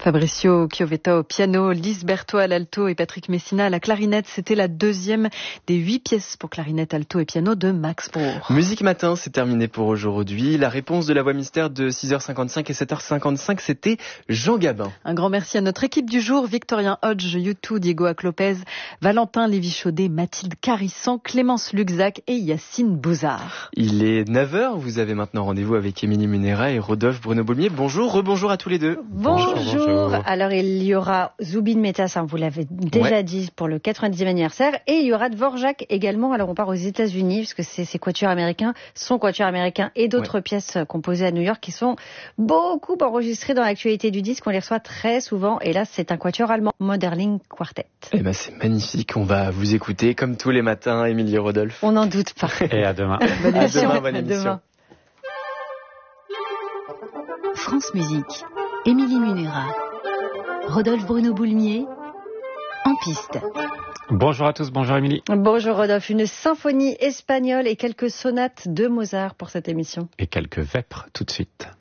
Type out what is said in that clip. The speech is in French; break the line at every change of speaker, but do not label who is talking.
Fabrizio Chiovetta au piano, Lise Berthaud à l'alto et Patrick Messina à la clarinette. C'était la deuxième des 8 pièces pour clarinette, alto et piano de Max Bruch.
Musique Matin, c'est terminé pour aujourd'hui. La réponse de la voix mystère de 6h55 et 7h55, c'était Jean Gabin.
Un grand merci à notre équipe du jour, Victorien Hodge, U2, Diego Aclopez, Valentin Lévy-Chaudet, Mathilde Carisson, Clémence Luxac et Yacine Bouzard.
Il est 9h, vous avez maintenant rendez-vous avec Émilie Munera et Rodolphe Bruno-Boulmier. Bonjour, rebonjour à tous les deux.
Bonjour. Alors il y aura Zubin Mehta, vous l'avez déjà dit, pour le 90e anniversaire, et il y aura Dvorak également. Alors on part aux États-Unis puisque c'est ses quatuors américains, son quatuor américain et d'autres pièces composées à New York qui sont beaucoup enregistrées dans l'actualité du disque. On les reçoit très souvent et là c'est un quatuor allemand, Moderling Quartet.
Eh ben c'est magnifique, on va vous écouter comme tous les matins, Émilie et Rodolphe.
On n'en doute pas.
Et à demain.
Bonne émission.
Bonne émission.
France Musique, Émilie Munera, Rodolphe Bruno-Boulmier, en piste.
Bonjour à tous, bonjour Émilie.
Bonjour Rodolphe, une symphonie espagnole et quelques sonates de Mozart pour cette émission.
Et quelques vêpres tout de suite.